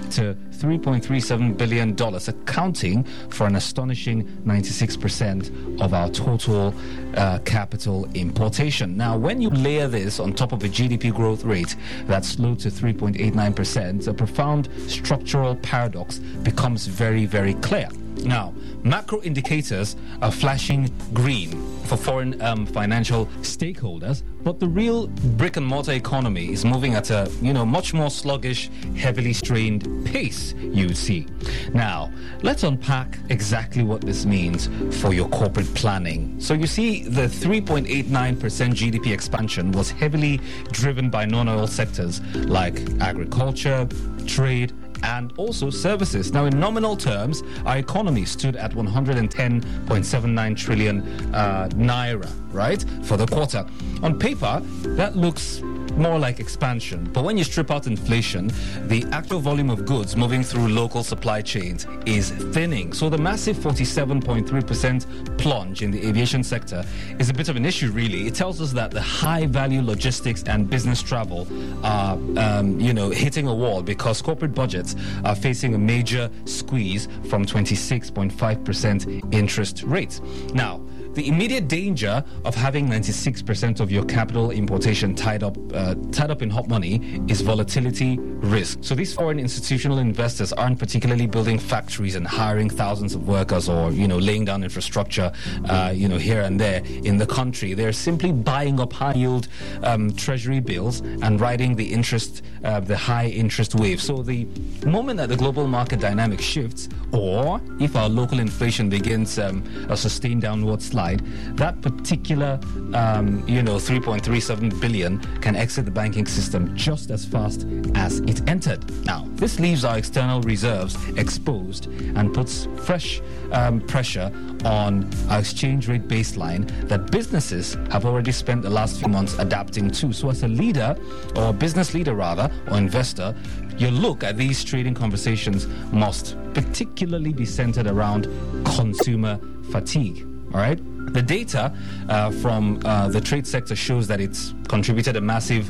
to $3.37 billion, accounting for an astonishing 96% of our total capital importation. Now, when you layer this on top of a GDP growth rate that slowed to 3.89%, a profound structural paradox becomes very, very clear. Now, macro indicators are flashing green for foreign financial stakeholders, but the real brick and mortar economy is moving at a much more sluggish, heavily strained pace, you would see. Now, let's unpack exactly what this means for your corporate planning. So you see, the 3.89% GDP expansion was heavily driven by non-oil sectors like agriculture, trade, and also services. Now, in nominal terms, our economy stood at 110.79 trillion naira, right, for the quarter. On paper, that looks more like expansion, but when you strip out inflation, the actual volume of goods moving through local supply chains is thinning. So the massive 47.3% plunge in the aviation sector is a bit of an issue, really. It tells us that the high-value logistics and business travel are, hitting a wall because corporate budgets are facing a major squeeze from 26.5% interest rates. Now, the immediate danger of having 96% of your capital importation tied up in hot money is volatility risk. So these foreign institutional investors aren't particularly building factories and hiring thousands of workers or laying down infrastructure here and there in the country. They're simply buying up high yield treasury bills and riding the high interest wave. So the moment that the global market dynamic shifts, or if our local inflation begins a sustained downward slide, that particular 3.37 billion can exit the banking system just as fast as it entered. Now, this leaves our external reserves exposed and puts fresh pressure on our exchange rate baseline that businesses have already spent the last few months adapting to. So as a leader, or business leader rather, or investor, your look at these trading conversations must particularly be centered around consumer fatigue. All right? The data from the trade sector shows that it's contributed a massive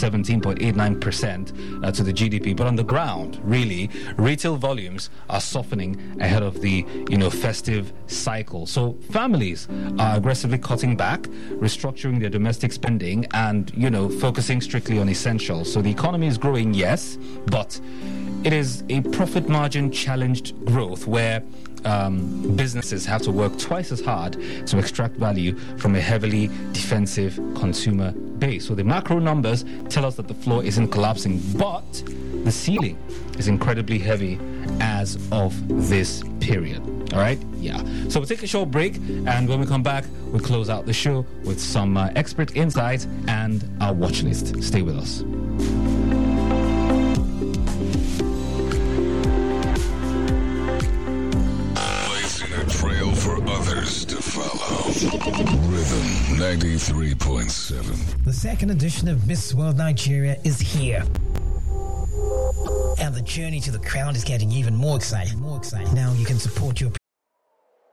17.89% to the GDP. But on the ground, really, retail volumes are softening ahead of the festive cycle. So families are aggressively cutting back, restructuring their domestic spending, and focusing strictly on essentials. So the economy is growing, yes, but it is a profit margin challenged growth where businesses have to work twice as hard to extract value from a heavily defensive consumer base. So the macro numbers tell us that the floor isn't collapsing, but the ceiling is incredibly heavy as of this period. All right? Yeah. So we'll take a short break, and when we come back, we'll close out the show with some expert insights and our watch list. Stay with us. Trail for others to follow. Rhythm 93.7. The second edition of Miss World Nigeria is here. And the journey to the crown is getting even more exciting. Now you can support your